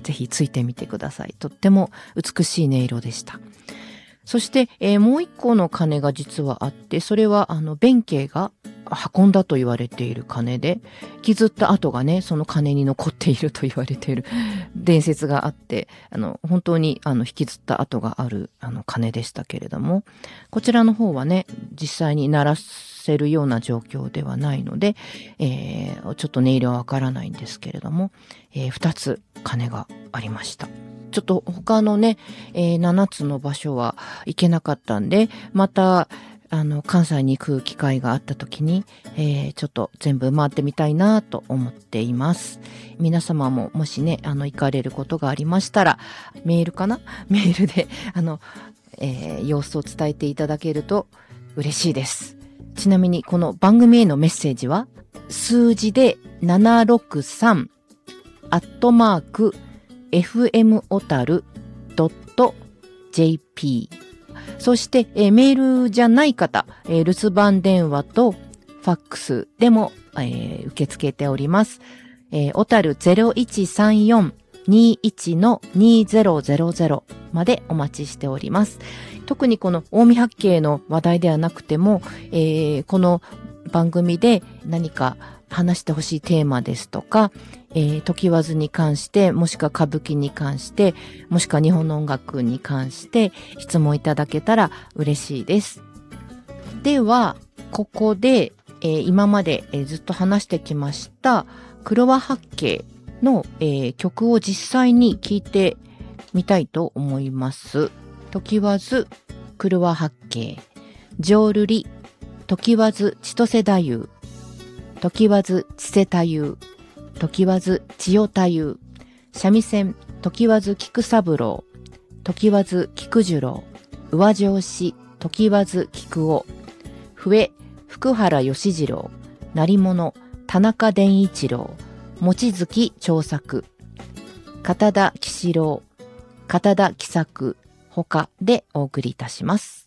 ぜひついてみてください。とっても美しい音色でした。そして、もう一個の鐘が実はあって、それは弁慶が運んだと言われている鐘で、引きずった跡がね、その鐘に残っていると言われている伝説があって、本当に引きずった跡がある鐘でしたけれども、こちらの方はね、実際に鳴らせるような状況ではないので、ちょっと音色はわからないんですけれども、2つ鐘がありました。ちょっと他のね、7つの場所は行けなかったんで、また関西に行く機会があった時に、ちょっと全部回ってみたいなと思っています。皆様ももしね、行かれることがありましたら、メールで、様子を伝えていただけると嬉しいです。ちなみに、この番組へのメッセージは、数字で763@fmotaru.jp。そして、メールじゃない方、留守番電話とファックスでも、受け付けております。小樽 0134-21-2000 までお待ちしております。特にこの近江八景の話題ではなくても、この番組で何か話してほしいテーマですとか、時わずに関して、もしくは歌舞伎に関して、もしくは日本の音楽に関して質問いただけたら嬉しいです。では、ここで、今まで、ずっと話してきました黒羽八景の、曲を実際に聴いてみたいと思います。時わず黒羽八景、浄瑠璃、時わず千歳太夫、時わず千世太夫、時わず千代太夫、三味線時わず菊三郎、時わず菊次郎、宇和上司時わず菊尾、笛福原義次郎、鳴り物田中伝一郎、望月長作、片田喜四郎、片田喜作他でお送りいたします。